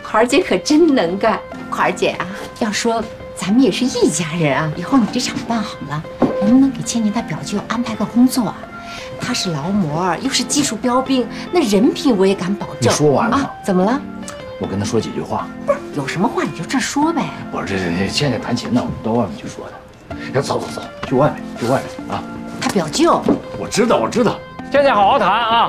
款儿姐可真能干。款儿姐啊，要说咱们也是一家人啊，以后你这厂办好了，能不能给倩倩她表舅安排个工作啊？他是劳模，又是技术标兵，那人品我也敢保证。 你说完了吗？ 怎么了？ 我跟他说几句话。 不是，有什么话你就这说呗。 我说这倩倩弹琴呢，我们到外面去说的。要走，去外面啊！ 他表舅， 我知道。 倩倩好好弹啊！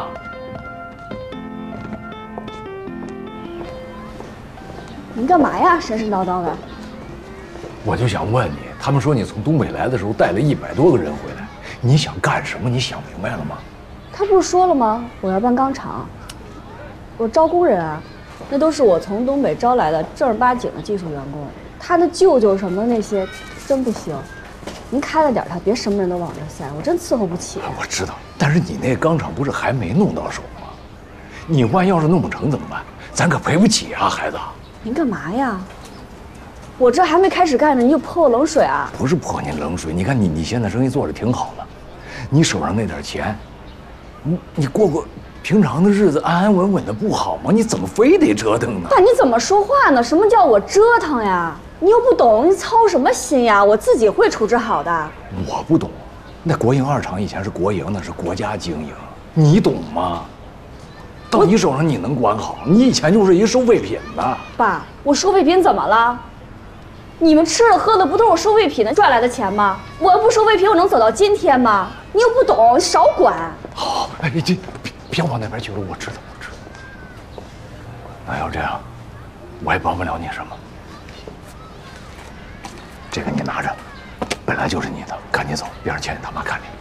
你干嘛呀？神神叨叨的。 我就想问你，他们说你从东北来的时候带了100多个人回来，你想干什么？你想明白了吗？ 他不是说了吗？我要办钢厂，我招工人啊，那都是我从东北招来的正儿八经的技术员工。他的舅舅什么那些，真不行。您开了点他，别什么人都往这塞，我真伺候不起。 我知道，但是你那钢厂不是还没弄到手吗？你万一要是弄不成怎么办？咱可赔不起啊，孩子。 您干嘛呀？我这还没开始干呢，你就泼我冷水啊？ 不是泼你冷水，你看你现在生意做着挺好了，你手上那点钱，你过平常的日子，安安稳稳的不好吗？你怎么非得折腾呢？ 爸，你怎么说话呢？什么叫我折腾呀？你又不懂，你操什么心呀？我自己会处置好的。 我不懂，那国营2厂以前是国营，那是国家经营，你懂吗？到你手上你能管好？你以前就是一收废品的。 爸，我收废品怎么了？你们吃的喝的不都是我收废品的赚来的钱吗？我要不收废品，我能走到今天吗？你又不懂，你少管。 好，哎，这别往那边去了，我知道。那要这样，我也帮不了你什么。这个你拿着，本来就是你的，赶紧走，别让倩倩他妈看见。